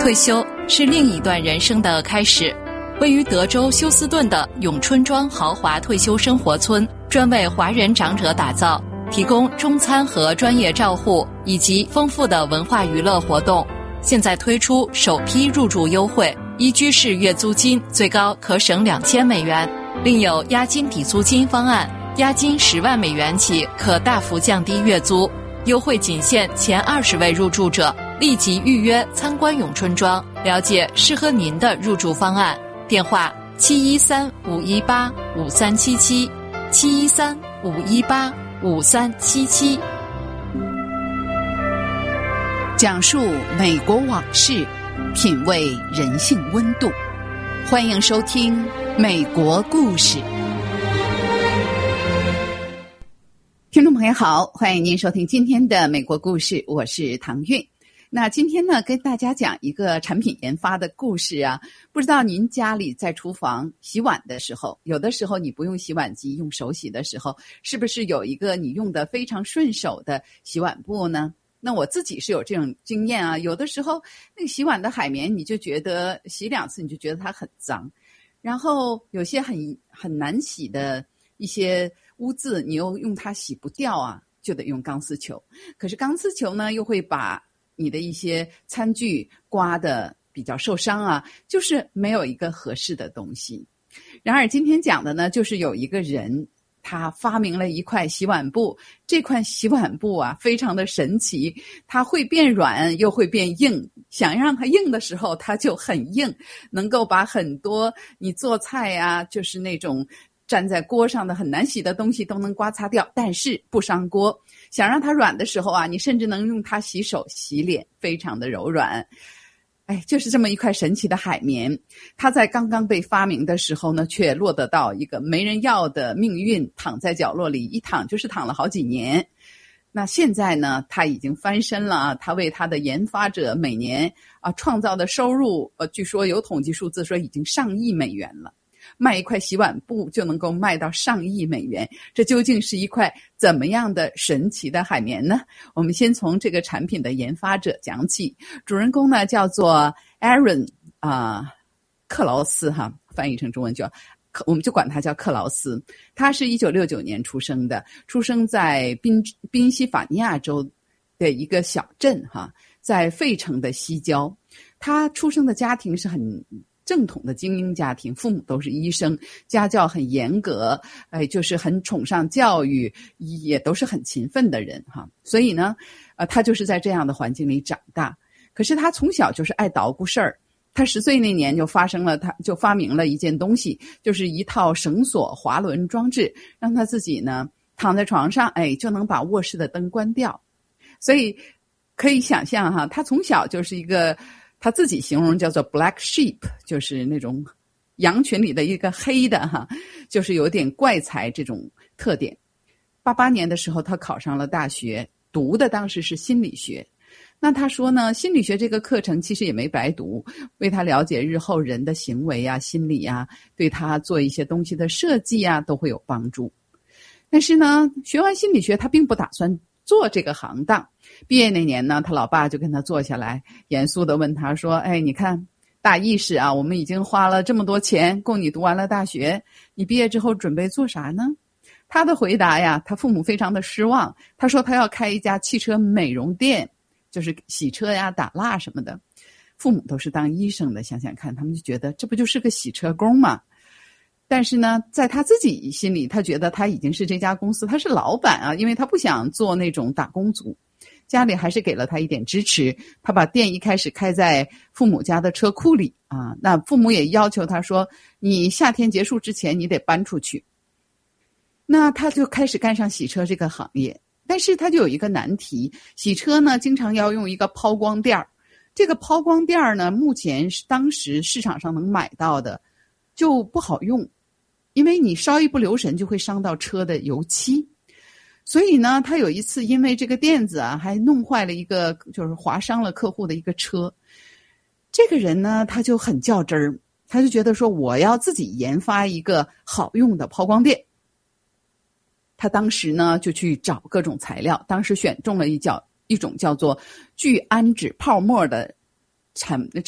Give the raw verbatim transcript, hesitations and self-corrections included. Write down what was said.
退休是另一段人生的开始。位于德州休斯顿的永春庄豪华退休生活村，专为华人长者打造，提供中餐和专业照护，以及丰富的文化娱乐活动。现在推出首批入住优惠，一居室月租金最高可省两千美元，另有押金抵租金方案，押金十万美元起可大幅降低月租。优惠仅限前二十位入住者，立即预约参观永春庄，了解适合您的入住方案。电话七一三五一八五三七七，七一三五一八五三七七。 讲述美国往事，品味人性温度。欢迎收听《美国故事》。听众朋友好，欢迎您收听今天的《美国故事》，我是唐韵。那今天呢，跟大家讲一个产品研发的故事啊。不知道您家里在厨房洗碗的时候，有的时候你不用洗碗机，用手洗的时候，是不是有一个你用的非常顺手的洗碗布呢？那我自己是有这种经验啊。有的时候那个洗碗的海绵，你就觉得洗两次你就觉得它很脏，然后有些很很难洗的一些污渍，你又用它洗不掉啊，就得用钢丝球。可是钢丝球呢，又会把你的一些餐具刮得比较受伤啊，就是没有一个合适的东西。然而今天讲的呢，就是有一个人他发明了一块洗碗布，这块洗碗布啊非常的神奇，它会变软又会变硬，想让它硬的时候它就很硬，能够把很多你做菜啊，就是那种粘在锅上的很难洗的东西都能刮擦掉，但是不伤锅。想让它软的时候啊，你甚至能用它洗手洗脸，非常的柔软。哎，就是这么一块神奇的海绵，它在刚刚被发明的时候呢，却落得到一个没人要的命运，躺在角落里，一躺就是躺了好几年。那现在呢，他已经翻身了，他为他的研发者每年啊创造的收入，呃，据说有统计数字说已经上亿美元了。卖一块洗碗布就能够卖到上亿美元，这究竟是一块怎么样的神奇的海绵呢？我们先从这个产品的研发者讲起。主人公呢叫做 Aaron 啊、呃、克劳斯哈，翻译成中文叫我们就管他叫克劳斯。他是一九六九年出生的，出生在宾宾夕法尼亚州的一个小镇哈，在费城的西郊。他出生的家庭是很正统的精英家庭，父母都是医生，家教很严格，哎，就是很崇尚教育，也都是很勤奋的人哈。所以呢，呃，他就是在这样的环境里长大。可是他从小就是爱捣鼓事儿。他十岁那年就发生了，他就发明了一件东西，就是一套绳索滑轮装置，让他自己呢躺在床上，哎，就能把卧室的灯关掉。所以可以想象哈，他从小就是一个。他自己形容叫做 black sheep， 就是那种羊群里的一个黑的哈，就是有点怪才这种特点。八八年的时候他考上了大学，读的当时是心理学。那他说呢，心理学这个课程其实也没白读，为他了解日后人的行为啊、心理啊，对他做一些东西的设计啊都会有帮助。但是呢，学完心理学他并不打算做这个行当。毕业那年呢，他老爸就跟他坐下来，严肃地问他说：“哎，你看，大意是啊，我们已经花了这么多钱供你读完了大学，你毕业之后准备做啥呢？”他的回答呀，他父母非常的失望。他说他要开一家汽车美容店，就是洗车呀、打蜡什么的。父母都是当医生的，想想看，他们就觉得这不就是个洗车工吗？但是呢，在他自己心里，他觉得他已经是这家公司，他是老板啊，因为他不想做那种打工族。家里还是给了他一点支持，他把店一开始开在父母家的车库里啊。那父母也要求他说，你夏天结束之前你得搬出去。那他就开始干上洗车这个行业，但是他就有一个难题，洗车呢经常要用一个抛光垫儿，这个抛光垫儿呢，目前是当时市场上能买到的就不好用，因为你稍一不留神就会伤到车的油漆。所以呢，他有一次因为这个垫子啊，还弄坏了一个，就是划伤了客户的一个车。这个人呢，他就很较真儿，他就觉得说我要自己研发一个好用的抛光垫。他当时呢就去找各种材料，当时选中了一叫一种叫做聚氨酯泡沫的产